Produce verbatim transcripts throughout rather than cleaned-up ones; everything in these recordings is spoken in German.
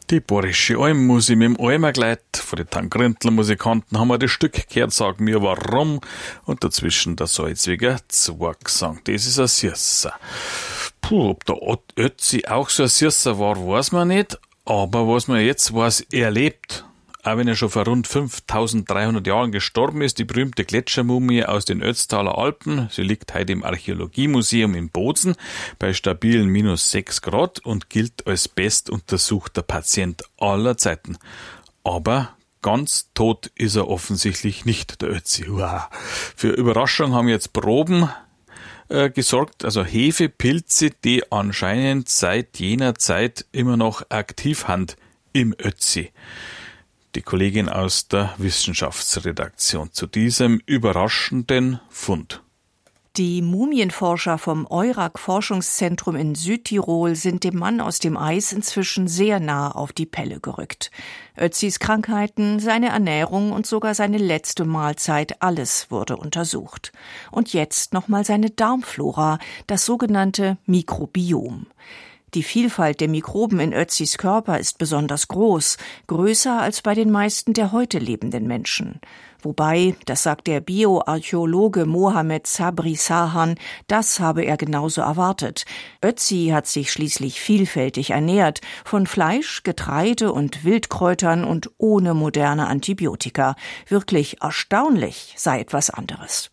Die Borische Almmusik mit dem Almergleit von den Tankrentler Musikanten haben wir das Stück gehört, sag mir warum, und dazwischen der Salzweger Zwergsang. Das ist ein Süßer. Puh, ob der Ötzi auch so ein Süßer war, weiß man nicht, aber was man jetzt weiß, er lebt. Auch wenn er schon vor rund fünftausenddreihundert Jahren gestorben ist, die berühmte Gletschermumie aus den Ötztaler Alpen. Sie liegt heute im Archäologiemuseum in Bozen bei stabilen minus sechs Grad und gilt als bestuntersuchter Patient aller Zeiten. Aber ganz tot ist er offensichtlich nicht, der Ötzi. Uah. Für Überraschung haben jetzt Proben äh, gesorgt, also Hefepilze, die anscheinend seit jener Zeit immer noch aktiv sind im Ötzi. Die Kollegin aus der Wissenschaftsredaktion zu diesem überraschenden Fund. Die Mumienforscher vom Eurac-Forschungszentrum in Südtirol sind dem Mann aus dem Eis inzwischen sehr nah auf die Pelle gerückt. Ötzis Krankheiten, seine Ernährung und sogar seine letzte Mahlzeit, alles wurde untersucht. Und jetzt nochmal seine Darmflora, das sogenannte Mikrobiom. Die Vielfalt der Mikroben in Ötzis Körper ist besonders groß, größer als bei den meisten der heute lebenden Menschen. Wobei, das sagt der Bioarchäologe Mohamed Sabri Sahan, das habe er genauso erwartet. Ötzi hat sich schließlich vielfältig ernährt, von Fleisch, Getreide und Wildkräutern und ohne moderne Antibiotika. Wirklich erstaunlich sei etwas anderes.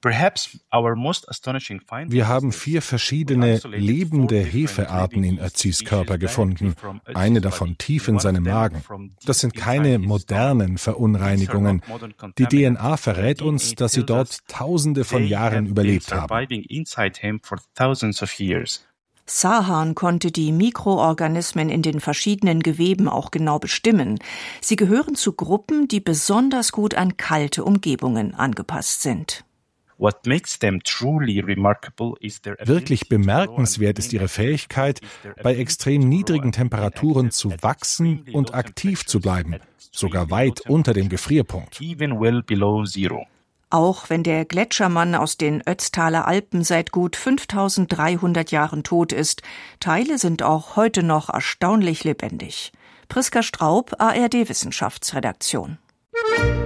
Wir haben vier verschiedene lebende Hefearten in Ötzis Körper gefunden, eine davon tief in seinem Magen. Das sind keine modernen Verunreinigungen. Die D N A verrät uns, dass sie dort Tausende von Jahren überlebt haben. Sahan konnte die Mikroorganismen in den verschiedenen Geweben auch genau bestimmen. Sie gehören zu Gruppen, die besonders gut an kalte Umgebungen angepasst sind. Wirklich bemerkenswert ist ihre Fähigkeit, bei extrem niedrigen Temperaturen zu wachsen und aktiv zu bleiben, sogar weit unter dem Gefrierpunkt. Auch wenn der Gletschermann aus den Ötztaler Alpen seit gut fünftausenddreihundert Jahren tot ist, Teile sind auch heute noch erstaunlich lebendig. Priska Straub, A R D Wissenschaftsredaktion.